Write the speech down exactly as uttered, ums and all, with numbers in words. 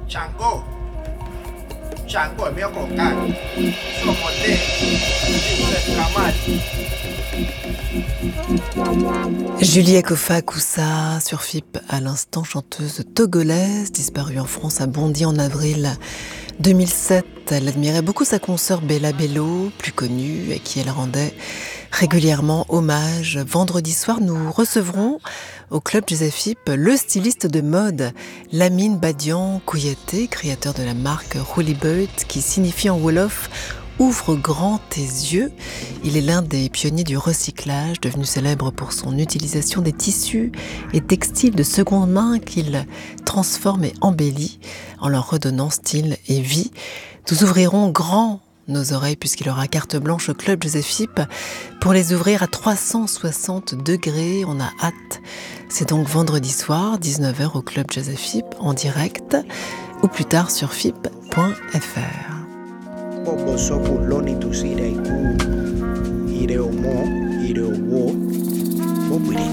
Chango, Chango è mio coccato, sono te, Kamal. Julie Kofa Koussa sur F I P à l'instant, chanteuse togolaise, disparue en France à Bondy en avril deux mille sept. Elle admirait beaucoup sa consoeur Bella Bello, plus connue, et qui elle rendait régulièrement hommage. Vendredi soir, nous recevrons au Club Jazz F I P le styliste de mode Lamine Badian Kouyaté, créateur de la marque Hoolybird, qui signifie en wolof « Ouvre grand tes yeux ». Il est l'un des pionniers du recyclage, devenu célèbre pour son utilisation des tissus et textiles de seconde main qu'il transforme et embellit en leur redonnant style et vie. Nous ouvrirons grand nos oreilles puisqu'il aura carte blanche au Club Jazz F I P pour les ouvrir à trois cent soixante degrés. On a hâte. C'est donc vendredi soir, dix-neuf heures au Club Jazz F I P en direct ou plus tard sur F I P point F R. Bobo sopo loni tu sire iku ire omo ire owo bobo ire